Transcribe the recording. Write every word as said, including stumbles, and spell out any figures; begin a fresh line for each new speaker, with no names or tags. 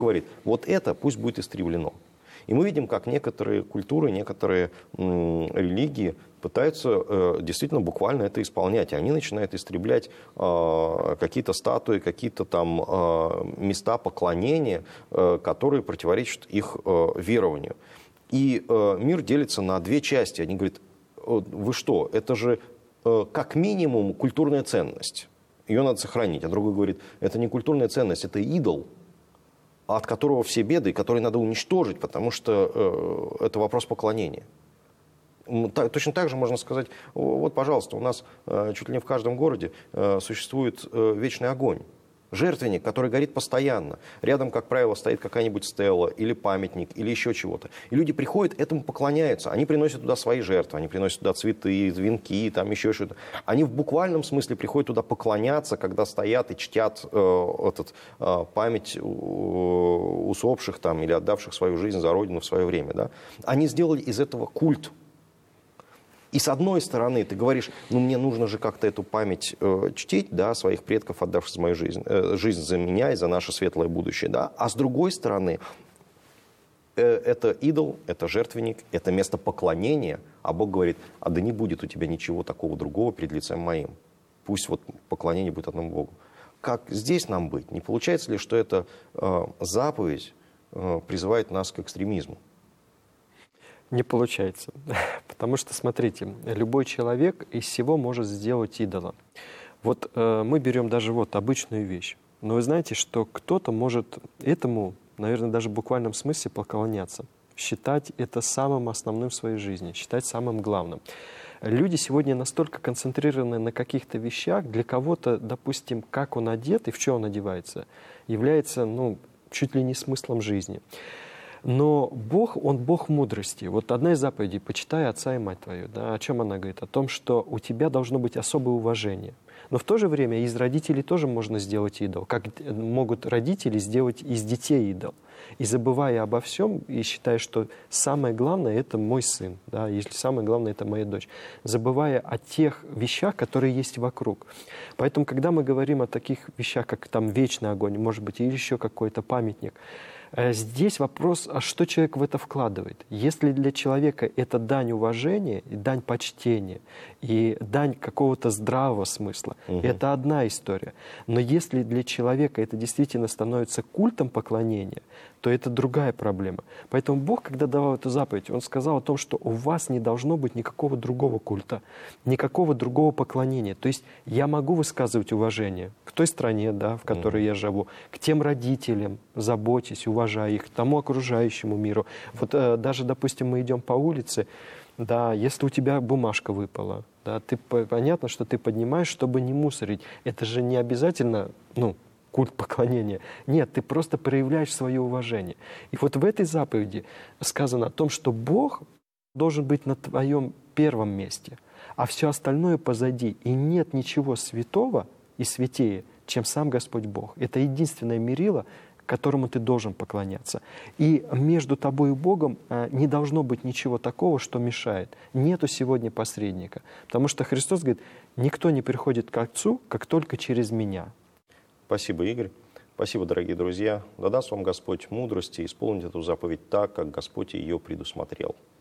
говорит, вот это пусть будет истреблено. И мы видим, как некоторые культуры, некоторые м, религии пытаются э, действительно буквально это исполнять. И они начинают истреблять э, какие-то статуи, какие-то там э, места поклонения, э, которые противоречат их э, верованию. И э, мир делится на две части. Они говорят, вы что, это же э, как минимум культурная ценность. Ее надо сохранить. А другой говорит, это не культурная ценность, это идол, от которого все беды, который надо уничтожить, потому что э, это вопрос поклонения. Так, точно так же можно сказать, вот, пожалуйста, у нас э, чуть ли не в каждом городе э, существует э, вечный огонь. Жертвенник, который горит постоянно. Рядом, как правило, стоит какая-нибудь стела или памятник, или еще чего-то. И люди приходят, этому поклоняются. Они приносят туда свои жертвы, они приносят туда цветы, венки, там еще что-то. Они в буквальном смысле приходят туда поклоняться, когда стоят и чтят э, этот, э, память э, усопших там, или отдавших свою жизнь за Родину в свое время. Да? Они сделали из этого культ. И с одной стороны, ты говоришь, ну мне нужно же как-то эту память э, чтить, да, своих предков, отдавших мою жизнь, э, жизнь за меня и за наше светлое будущее, да. А с другой стороны, э, это идол, это жертвенник, это место поклонения, а Бог говорит, а да не будет у тебя ничего такого другого перед лицем моим. Пусть вот поклонение будет одному Богу. Как здесь нам быть? Не получается ли, что эта э, заповедь э, призывает нас к экстремизму?
Не получается. Потому что, смотрите, любой человек из всего может сделать идола. Вот э, мы берем даже вот обычную вещь. Но вы знаете, что кто-то может этому, наверное, даже в буквальном смысле поклоняться. Считать это самым основным в своей жизни, считать самым главным. Люди сегодня настолько концентрированы на каких-то вещах, для кого-то, допустим, как он одет и в что он одевается, является, ну, чуть ли не смыслом жизни. Но Бог, Он Бог мудрости. Вот одна из заповедей «Почитай отца и мать твою». Да, о чем она говорит? О том, что у тебя должно быть особое уважение. Но в то же время из родителей тоже можно сделать идол. Как могут родители сделать из детей идол. И забывая обо всем, и считая, что самое главное – это мой сын. Да, если самое главное – это моя дочь. Забывая о тех вещах, которые есть вокруг. Поэтому, когда мы говорим о таких вещах, как там вечный огонь, может быть, или еще какой-то памятник, здесь вопрос, а что человек в это вкладывает? Если для человека это дань уважения, и дань почтения, и дань какого-то здравого смысла, угу. это одна история. Но если для человека это действительно становится культом поклонения, то это другая проблема. Поэтому Бог, когда давал эту заповедь, Он сказал о том, что у вас не должно быть никакого другого культа, никакого другого поклонения. То есть я могу высказывать уважение к той стране, да, в которой mm. я живу, к тем родителям, заботьтесь, уважая их, к тому окружающему миру. Вот э, даже, допустим, мы идем по улице, да, если у тебя бумажка выпала, да, ты, понятно, что ты поднимаешь, чтобы не мусорить. Это же не обязательно, ну, культ поклонения. Нет, ты просто проявляешь свое уважение. И вот в этой заповеди сказано о том, что Бог должен быть на твоем первом месте, а все остальное позади. И нет ничего святого и святее, чем сам Господь Бог. Это единственное мерило, которому ты должен поклоняться. И между тобой и Богом не должно быть ничего такого, что мешает. Нету сегодня посредника. Потому что Христос говорит, никто не приходит к Отцу, как только через меня.
Спасибо, Игорь. Спасибо, дорогие друзья. Да даст вам Господь мудрости исполнить эту заповедь так, как Господь ее предусмотрел.